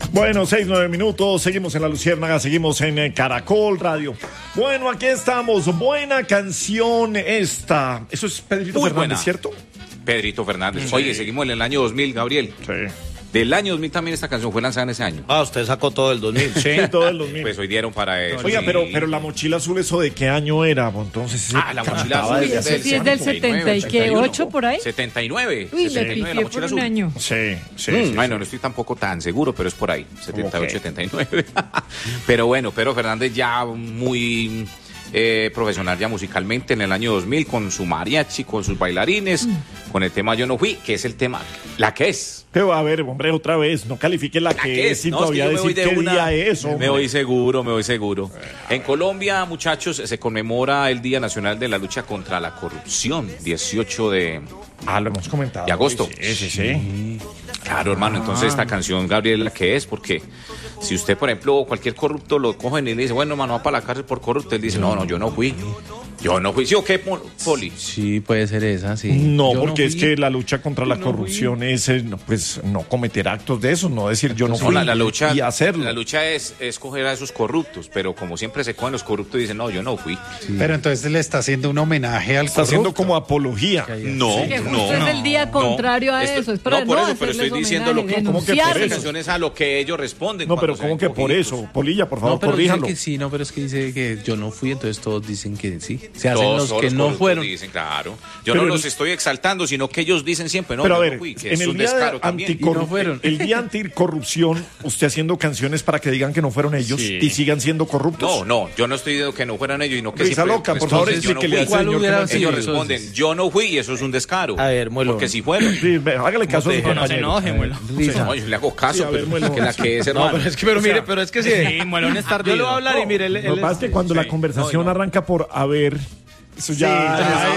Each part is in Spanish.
Bueno, 6-9 minutos, seguimos en La Luciérnaga, seguimos en Caracol Radio. Bueno, aquí estamos, buena canción esta. Eso es Pedrito Muy Fernández, buena. ¿cierto? Pedrito Fernández. Sí. Oye, seguimos en el año 2000, Gabriel. Sí. Del año 2000 también esta canción fue lanzada en ese año. Ah, usted sacó todo el 2000. Sí, todo el 2000. Pues hoy dieron para eso. Oiga, sí. pero la mochila azul, ¿eso de qué año era? Pues entonces, La mochila azul. Uy, eso sí es del 78 por ahí. 79. Uy, le 79, la pifié mochila por un azul. año. Sí, sí. Bueno, no estoy tampoco tan seguro, pero es por ahí, 78, qué? 79. Pero bueno, Pedro Fernández ya muy profesional ya musicalmente en el año 2000 con su mariachi, con sus bailarines, con el tema Yo no fui, que es el tema, la que es. Pero a ver, hombre, otra vez, no califique la que es sin No, es que todavía yo me voy decir de qué una. día es, hombre. Me voy seguro. En Colombia, muchachos, se conmemora el Día Nacional de la Lucha contra la Corrupción, 18 de Lo hemos comentado. de agosto. Sí. Claro, hermano, entonces esta canción, Gabriel, la que es, porque si usted, por ejemplo, cualquier corrupto lo cogen y le dice, bueno, mano, va para la cárcel por corrupto, él dice, no, yo no fui. ¿Sí o qué, Poli? Sí, puede ser esa, sí. No, Yo porque no es fui. que la lucha contra la corrupción es, pues, no cometer actos de eso, no decir yo no No, fui la lucha, y hacerlo. La lucha es coger a esos corruptos, pero como siempre se cogen los corruptos y dicen, no, yo no fui. Pero entonces le está haciendo un homenaje al Está haciendo corrupto. como apología. No, Que justo no. es el día contrario a Esto- eso. Es para no, por no eso, pero estoy hacerles diciendo lo que, homenaje, ¿cómo que por denunciarlos. esa canción es a lo que ellos responden. No, pero cuando ¿cómo se que ven por cogidos. eso? Polilla, por favor, No, pero dice corríjalo. que sí, no, pero es que dice que yo no fui, entonces todos dicen que sí. Se hacen Todos los que los no corruptos fueron. Dicen, claro. Yo Pero no los estoy exaltando, sino que ellos dicen siempre, no, Pero a yo ver, no fui, que en es el un día, descaro también. Y no fueron. el día anticorrupción, usted haciendo canciones para que digan que no fueron ellos Sí. y sigan siendo corruptos. No, yo no estoy diciendo que no fueran ellos, sino que Risa siempre loca, por favor, responden, yo no explíquele al fui. ¿Cuál señor que hubiera no sido? Ellos Entonces- responden, yo no fui y eso es un descaro. A ver, muelo. Porque si fueron. Sí, hágale caso a su No, no compañero. Risa. No, yo le hago caso, Sí, a ver, pero bueno. que la que es, No, hermano. pero mire, pero es que sí. Muelón es Yo le voy a hablar y mire, Lo que pasa es que cuando la conversación no. arranca por haber, eso ya,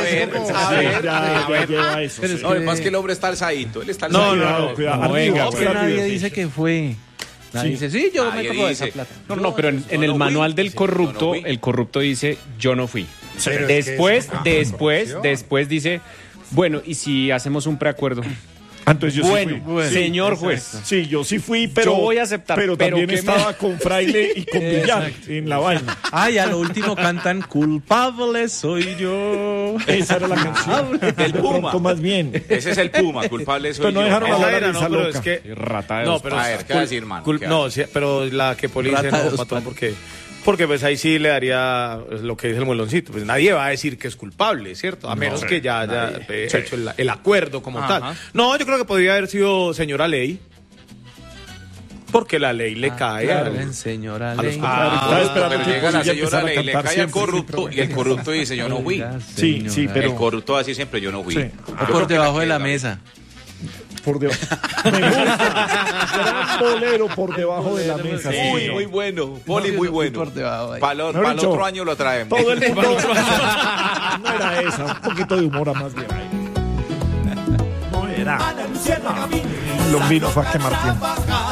ya lleva a eso. Pero sí. es No, lo que pasa es que el hombre está alzadito, él está No, alzadito. Cuidado, cuidado. No, Amigo, venga, que rápido, nadie sí. dice que fue. Nadie Sí. dice, sí, yo me Nadie cojo de dice. esa plata. No, pero en el no manual fui. del Yo corrupto, no fui. el corrupto dice, yo no fui. Pero es que Después, eso- después dice, bueno, ¿y si hacemos un preacuerdo? Entonces yo sí Bueno, fui. señor juez. Sí, yo sí fui, pero Yo voy a aceptar, pero pero también que estaba con Fraile y con Villar en la vaina. Ay, a lo último cantan culpable soy yo. Esa era la canción. Del De Puma. pronto más bien. Ese es el Puma, culpable soy Pero no yo. dejaron Esa hablar a era, Risa no, pero loca. es que... Rata de No, dos pero A ver, ¿qué va a decir, hermano? ¿Qué va a no, decir? sí, pero la que Poli dice Rata de no, dos patrón, porque pues ahí sí le daría lo que dice el mueloncito. Pues nadie va a decir que es culpable, ¿cierto? A menos que ya haya hecho el acuerdo como tal. No, yo creo que podría haber sido señora ley. Porque la ley le cae Claro, a... señora los ley. Estaba esperando Pero que llega la Polilla señora empezara a Ley, le cantar cae al siempre. corrupto y el corrupto dice, yo no fui. Sí, sí, pero El corrupto va a decir siempre, yo no fui. Sí. O por debajo de la mesa. por debajo. Me gusta. Gran bolero por debajo de la mesa. sí, Muy, señor. muy bueno. Poli, muy bueno. Por debajo ahí. Para el Mejor dicho, otro año lo traemos. Todo el mundo. No era esa, un poquito de humor a más bien. No era. Lombino fue a quemar tiempo.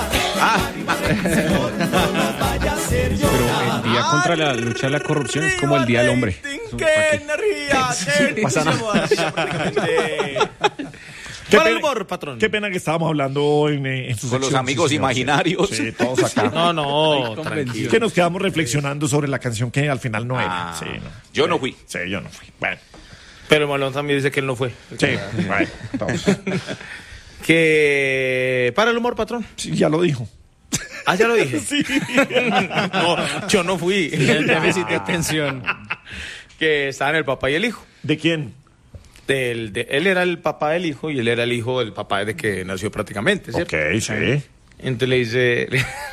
Pero el día contra la lucha de la corrupción es como el día del hombre. Eso, ¿para qué? Pasa nada. Para el humor, patrón. Qué pena que estábamos hablando en sus Con los secciones, amigos sí, señor. imaginarios. Sí, todos acá. No, tranquilo. Es que nos quedamos reflexionando sobre la canción que al final no era. Ah, Sí, no. yo no fui. Sí, yo no fui. Bueno, Pero Malón también dice que él no fue. sí, bueno, todos. Que... Para el humor, patrón. Sí, ya lo dijo. Ah, ya lo dije. Sí. No, yo no fui. El déficit de atención. Que estaban el papá y el hijo. ¿De quién? Él era el papá del hijo y él era el hijo del papá desde que nació prácticamente, ¿cierto? Ok, sí. Entonces le dice...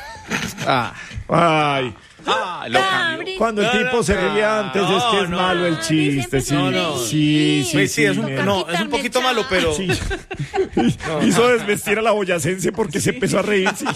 Ay, Lo cambió. cuando el tipo se ríe antes es que es malo el chiste. Sí, sí, Pues sí, es un, nena. no, es un poquito malo, pero... Sí. Hizo desvestir a la boyacense porque se empezó a reír. Sí.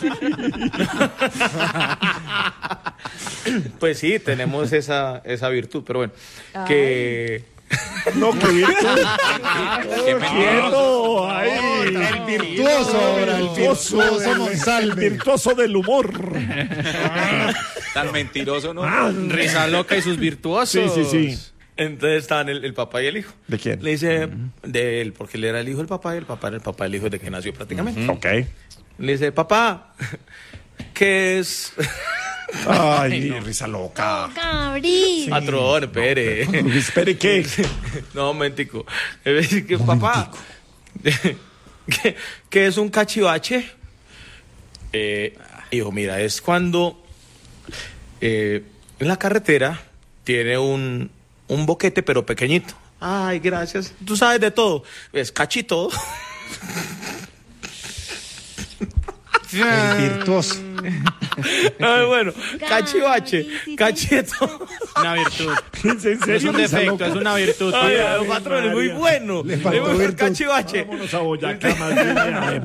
Pues sí, tenemos esa virtud, pero bueno. Que... No, qué virtud. Qué Quieto, ahí. El virtuoso ahora, el virtuoso El Monsalve. virtuoso del humor. Tan mentiroso, ¿no? Risa loca y sus Sí, virtuosos. sí, sí. Entonces estaban el papá y el hijo. ¿De quién? Le dice de él, porque él era el hijo del papá y el papá era el papá del hijo desde que nació prácticamente. Ok. Le dice, papá, ¿Qué es? Ay, risa loca. Gabriel. Patrón, espere. Espere, ¿qué? No, momentico. Papá, ¿qué es un cachivache? Hijo, mira, es cuando en la carretera tiene un boquete, pero pequeñito. Ay, gracias. Tú sabes de todo. Es cachito. El virtuoso. Ay, bueno, cachivache, cacheto. Una virtud. ¿En serio? No es un defecto, es una virtud. Ay, patrón, es muy bueno. Le faltó virtud. Cachivache. Vámonos a Boyacá, más bien.